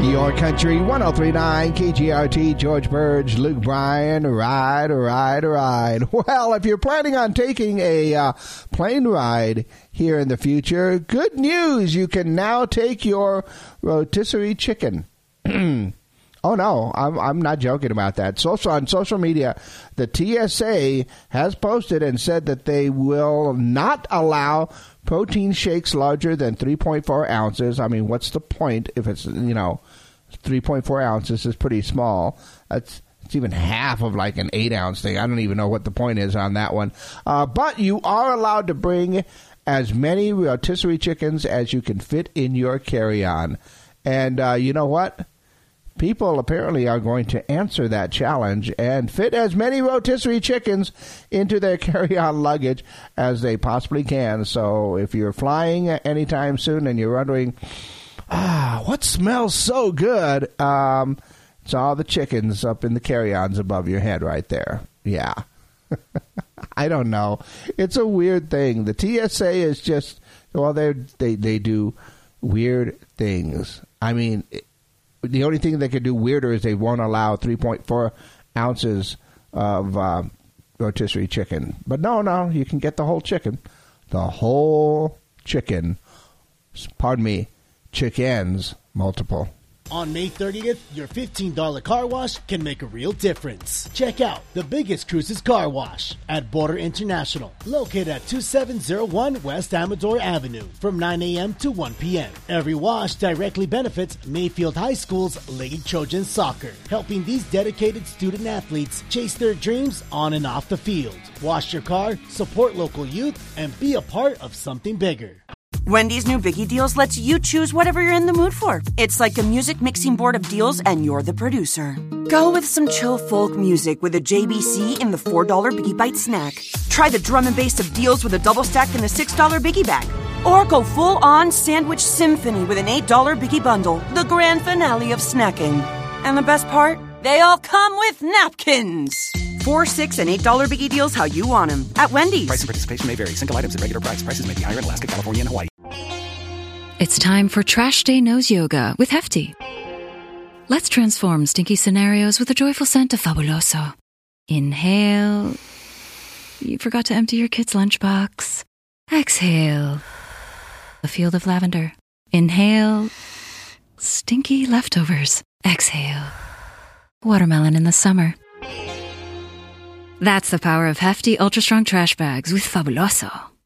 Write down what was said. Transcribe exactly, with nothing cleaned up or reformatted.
Your Country, one oh three point nine, K G R T, George Burge, Luke Bryan, ride, ride, ride. Well, if you're planning on taking a uh, plane ride here in the future, good news, you can now take your rotisserie chicken. Oh, no, I'm I'm not joking about that. Social, on social media, the T S A has posted and said that they will not allow protein shakes larger than three point four ounces. I mean, what's the point if it's, you know, three point four ounces is pretty small. That's it's even half of like an eight ounce thing. I don't even know what the point is on that one. Uh, but you are allowed to bring as many rotisserie chickens as you can fit in your carry-on. And uh, you know what? People apparently are going to answer that challenge and fit as many rotisserie chickens into their carry-on luggage as they possibly can. So if you're flying anytime soon and you're wondering, ah, what smells so good? Um, it's all the chickens up in the carry-ons above your head right there. Yeah. I don't know. It's a weird thing. The T S A is just, well, they they they do weird things. I mean, it, the only thing they could do weirder is they won't allow three point four ounces of uh, rotisserie chicken. But no, no, you can get the whole chicken. The whole chicken. Pardon me, chickens, multiple. On May thirtieth, your fifteen dollars car wash can make a real difference. Check out the biggest cruises car wash at Border International, located at two seven zero one West Amador Avenue from nine a.m. to one p.m. Every wash directly benefits Mayfield High School's Lady Trojan Soccer, helping these dedicated student athletes chase their dreams on and off the field. Wash your car, support local youth, and be a part of something bigger. Wendy's new Biggie Deals lets you choose whatever you're in the mood for. It's like a music mixing board of deals, and you're the producer. Go with some chill folk music with a J B C in the four dollar Biggie Bite snack. Try the drum and bass of deals with a double stack in the six dollar Biggie Bag. Or go full-on sandwich symphony with an eight dollar Biggie Bundle, the grand finale of snacking. And the best part? They all come with napkins. Four, six, and eight dollar Biggie Deals how you want them at Wendy's. Price and participation may vary. Single items at regular price. Prices may be higher in Alaska, California, and Hawaii. It's time for Trash Day Nose Yoga with Hefty. Let's transform stinky scenarios with a joyful scent of Fabuloso. Inhale. You forgot to empty your kid's lunchbox. Exhale. A field of lavender. Inhale. Stinky leftovers. Exhale. Watermelon in the summer. That's the power of Hefty Ultra Strong Trash Bags with Fabuloso.